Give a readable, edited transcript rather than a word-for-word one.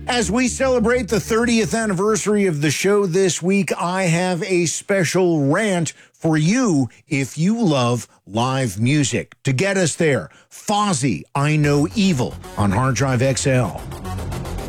As we celebrate the 30th anniversary of the show this week, I have a special rant for you if you love live music. To get us there, Fozzy, I Know Evil on Hard Drive XL.